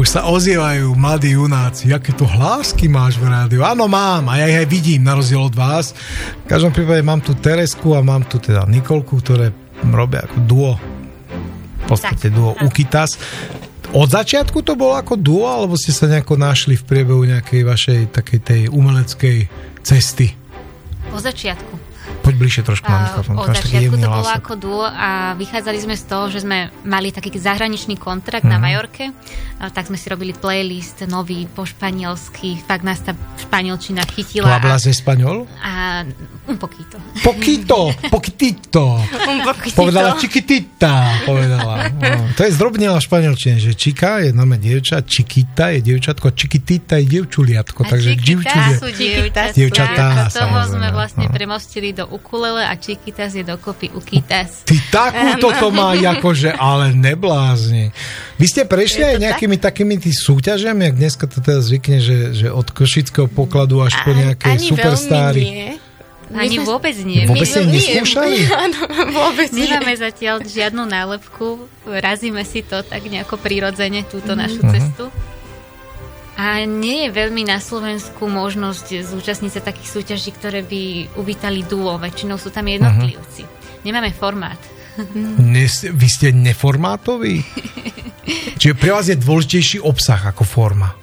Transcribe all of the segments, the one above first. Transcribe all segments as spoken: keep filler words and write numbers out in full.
Už sa ozývajú mladí junáci. Jaké tu hlásky máš v rádiu? Áno, mám. A ja ich aj vidím, na rozdiel od vás. V každom prípade mám tu Teresku a mám tu teda Nikolku, ktoré robia ako duo. V podstate tak, duo tak. Ukitas. Od začiatku to bolo ako duo, alebo ste sa nejako našli v priebehu nejakej vašej takej tej umeleckej cesty? Po začiatku. Poď bližšie trošku na mikrofón. Od začiatku to bolo ako duo a vychádzali sme z toho, že sme mali taký zahraničný kontrakt mm-hmm. na Majorke, tak sme si robili playlist nový po španielsky, fakt nás tá španielčina chytila. Hablas español? A un poquito. Poquito, poquitito. Un poquitito. Povedala chiquitita, povedala. No, to je zdrobnela v španielčine, že chica je znamená dievča, chiquita je dievčatko, chiquitita je dievčuliatko, takže dievčulia. Sú dievčatá. Dievčatá, toho sme vlastne no. premostili do ukulele a Chiquitas je dokopy Ukitas. Ty takúto to má akože, ale neblázni. Vy ste prešli aj nejakými tak? takými tý súťažiami, jak dneska to teda zvykne, že, že od košického pokladu až po nejaké superstáry. Ani sme... vôbec nie. Vôbec ste neskúšali? Áno, vôbec nie. Nemáme zatiaľ žiadnu nálepku. Razíme si to tak nejako prirodzene, túto našu uh-huh. cestu. A nie je veľmi na Slovensku možnosť zúčastniť sa takých súťaží, ktoré by uvítali duo. Väčšinou sú tam jednotlivci. Uh-huh. Nemáme formát. Ne, vy ste neformátoví? Čiže pre vás je dôležitejší obsah ako forma?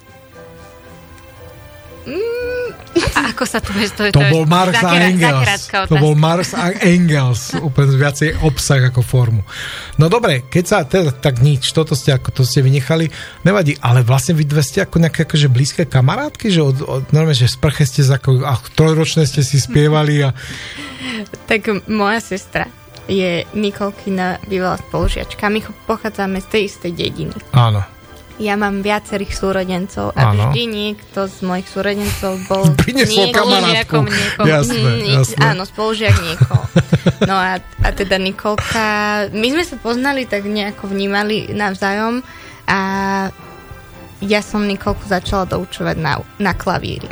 A ako sa to... To, to, to bol Marx a Engels. To bol Marx a Engels. Úplne viacej obsah ako formu. No dobre, keď sa teda tak nič, toto ste, ako to ste vynechali, nevadí, ale vlastne vy dve ste ako nejaké akože blízke kamarátky, že od, od normálne, že v sprche ste ako, a trojročné ste si spievali a... Tak moja sestra je Nikolkina bývalá spolužiačka. My pochádzame z tej istej dediny. Áno. Ja mám viacerých súrodencov a ano. Vždy niekto z mojich súrodencov bol priniesol kamarátku. Jasné, jasné. Áno, spolužiak niekoho. No a, a teda Nikolka, my sme sa poznali, tak nejako vnímali navzájom a ja som Nikolku začala doučovať na, na klavíri.